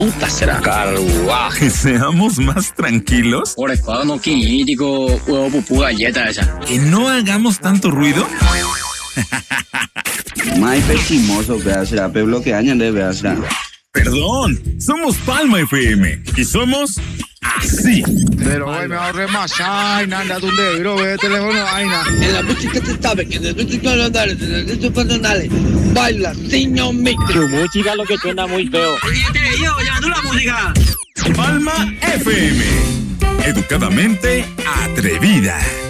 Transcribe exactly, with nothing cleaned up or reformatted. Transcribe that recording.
puta será carruaje. Que seamos más tranquilos. Por el cuadro no quírico, huevo pupú galleta esa. Que no hagamos tanto ruido. Más pésimoso, vea, será pero que añade, vea, será. Perdón, somos Palma F M y somos así. Pero hoy me ahorré más. Ay, nada, ¿dónde? Bro, ve el teléfono, ay, nada. En la música se sabe que de tus personales, de tus personales, baila sin micro. Tu música lo que suena muy feo. Yo, ya, tú la música. Palma F M. Educadamente atrevida.